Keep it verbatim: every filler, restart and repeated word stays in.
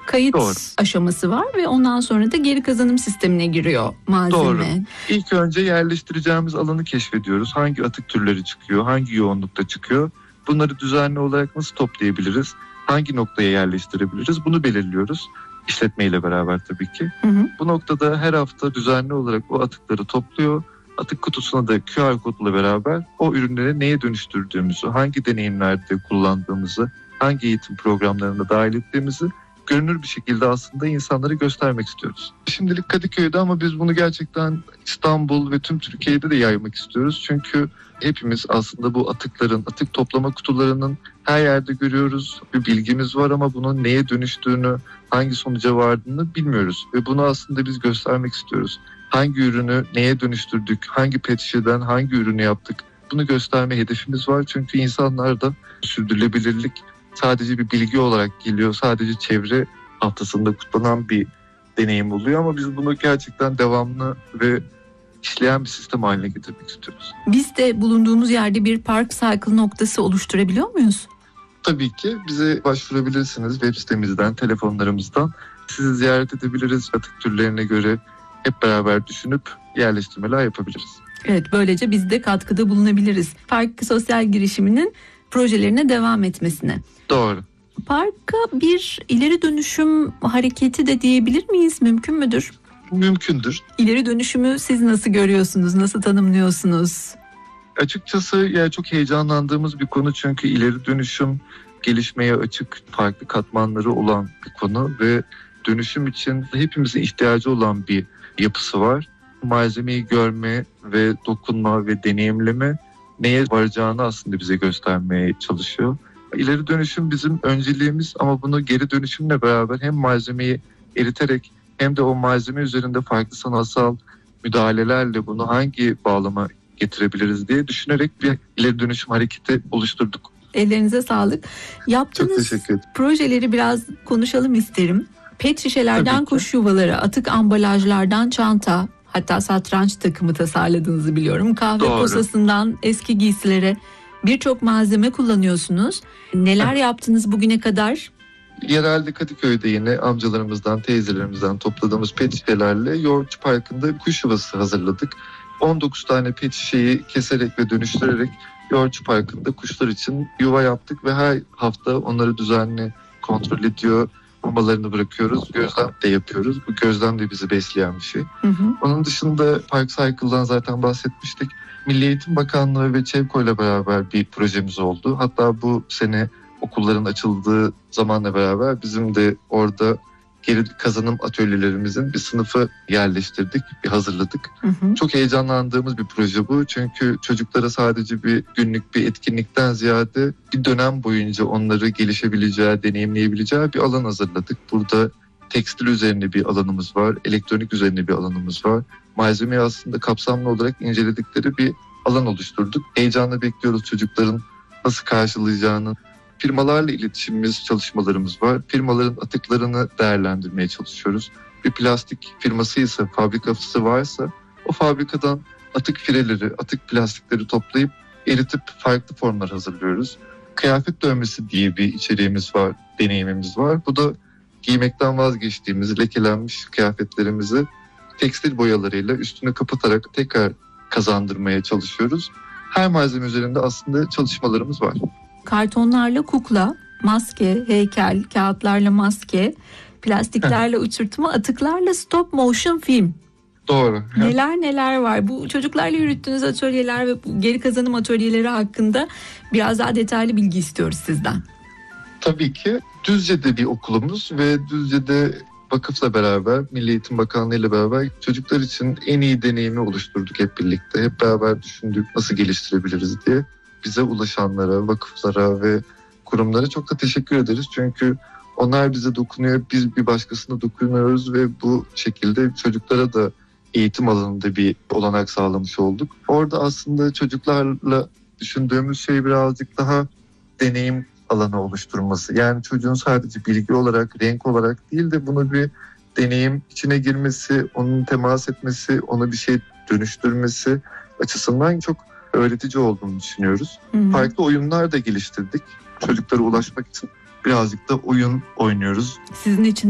kayıt Doğru. aşaması var ve ondan sonra da geri kazanım sistemine giriyor malzeme. Doğru. İlk önce yerleştireceğimiz alanı keşfediyoruz. Hangi atık türleri çıkıyor, hangi yoğunlukta çıkıyor? Bunları düzenli olarak nasıl toplayabiliriz? Hangi noktaya yerleştirebiliriz? Bunu belirliyoruz. İşletmeyle beraber tabii ki. Hı hı. Bu noktada her hafta düzenli olarak o atıkları topluyor. Atık kutusuna da Q R kodla beraber o ürünleri neye dönüştürdüğümüzü, hangi deneyimlerde kullandığımızı, hangi eğitim programlarına dahil ettiğimizi görünür bir şekilde aslında insanlara göstermek istiyoruz. Şimdilik Kadıköy'de ama biz bunu gerçekten İstanbul ve tüm Türkiye'de de yaymak istiyoruz. Çünkü hepimiz aslında bu atıkların, atık toplama kutularının her yerde görüyoruz. Bir bilgimiz var ama bunun neye dönüştüğünü, hangi sonuca vardığını bilmiyoruz. Ve bunu aslında biz göstermek istiyoruz. Hangi ürünü neye dönüştürdük, hangi pet şişeden hangi ürünü yaptık, bunu gösterme hedefimiz var. Çünkü insanlarda sürdürülebilirlik sadece bir bilgi olarak geliyor, sadece çevre haftasında kutlanan bir deneyim oluyor ama biz bunu gerçekten devamlı ve işleyen bir sistem haline getirmek istiyoruz. Biz de bulunduğumuz yerde bir park cycle noktası oluşturabiliyor muyuz? Tabii ki bize başvurabilirsiniz web sitemizden, telefonlarımızdan. Sizi ziyaret edebiliriz, atık türlerine göre hep beraber düşünüp yerleştirmeler yapabiliriz. Evet, böylece biz de katkıda bulunabiliriz. Park sosyal girişiminin projelerine devam etmesine. Doğru. Parka bir ileri dönüşüm hareketi de diyebilir miyiz? Mümkün müdür? Mümkündür. İleri dönüşümü siz nasıl görüyorsunuz? Nasıl tanımlıyorsunuz? Açıkçası yani çok heyecanlandığımız bir konu çünkü ileri dönüşüm gelişmeye açık, farklı katmanları olan bir konu ve dönüşüm için hepimizin ihtiyacı olan bir yapısı var. Malzemeyi görme ve dokunma ve deneyimleme neye varacağını aslında bize göstermeye çalışıyor. İleri dönüşüm bizim önceliğimiz ama bunu geri dönüşümle beraber hem malzemeyi eriterek hem de o malzeme üzerinde farklı sanatsal müdahalelerle bunu hangi bağlama getirebiliriz diye düşünerek bir ileri dönüşüm hareketi oluşturduk. Ellerinize sağlık. Yaptığınız Çok teşekkür ederim. projeleri biraz konuşalım isterim. Pet şişelerden kuş yuvaları, atık ambalajlardan çanta, hatta satranç takımı tasarladığınızı biliyorum. Kahve Doğru. posasından eski giysilere birçok malzeme kullanıyorsunuz. Neler Evet. yaptınız bugüne kadar? Yerelde Kadıköy'de yine amcalarımızdan, teyzelerimizden topladığımız pet şişelerle Yoğurtçu Parkı'nda kuş yuvası hazırladık. on dokuz tane pet şişeyi keserek ve dönüştürerek Yoğurtçu Parkı'nda kuşlar için yuva yaptık ve her hafta onları düzenli kontrol ediyor, mamalarını bırakıyoruz, gözlem de yapıyoruz. Bu gözlem de bizi besleyen bir şey. Hı hı. Onun dışında Park Cycle'dan zaten bahsetmiştik. Milli Eğitim Bakanlığı ve ÇEVKO ile beraber bir projemiz oldu. Hatta bu sene okulların açıldığı zamanla beraber bizim de orada geri kazanım atölyelerimizin bir sınıfı yerleştirdik, bir hazırladık. Hı hı. Çok heyecanlandığımız bir proje bu. Çünkü çocuklara sadece bir günlük bir etkinlikten ziyade bir dönem boyunca onları gelişebileceği, deneyimleyebileceği bir alan hazırladık. Burada tekstil üzerine bir alanımız var, elektronik üzerine bir alanımız var. Malzemeyi aslında kapsamlı olarak inceledikleri bir alan oluşturduk. Heyecanla bekliyoruz çocukların nasıl karşılayacağını. Firmalarla iletişimimiz, çalışmalarımız var. Firmaların atıklarını değerlendirmeye çalışıyoruz. Bir plastik firmasıysa, fabrikası varsa o fabrikadan atık fireleri, atık plastikleri toplayıp eritip farklı formlar hazırlıyoruz. Kıyafet dövmesi diye bir içeriğimiz var, deneyimimiz var. Bu da giymekten vazgeçtiğimiz lekelenmiş kıyafetlerimizi tekstil boyalarıyla üstüne kapatarak tekrar kazandırmaya çalışıyoruz. Her malzeme üzerinde aslında çalışmalarımız var. Kartonlarla kukla, maske, heykel, kağıtlarla maske, plastiklerle uçurtma, atıklarla stop motion film. Doğru. Neler neler var. Bu çocuklarla yürüttüğünüz atölyeler ve bu geri kazanım atölyeleri hakkında biraz daha detaylı bilgi istiyoruz sizden. Tabii ki. Düzce'de bir okulumuz ve Düzce'de vakıfla beraber, Milli Eğitim Bakanlığı ile beraber çocuklar için en iyi deneyimi oluşturduk hep birlikte. Hep beraber düşündük nasıl geliştirebiliriz diye. Bize ulaşanlara, vakıflara ve kurumlara çok da teşekkür ederiz. Çünkü onlar bize dokunuyor, biz bir başkasına dokunuyoruz ve bu şekilde çocuklara da eğitim alanında bir olanak sağlamış olduk. Orada aslında çocuklarla düşündüğümüz şey birazcık daha deneyim alanı oluşturması. Yani çocuğun sadece bilgi olarak, renk olarak değil de bunu bir deneyim içine girmesi, onun temas etmesi, onu bir şey dönüştürmesi açısından çok öğretici olduğunu düşünüyoruz. Hı hı. Farklı oyunlar da geliştirdik. Çocuklara ulaşmak için birazcık da oyun oynuyoruz. Sizin için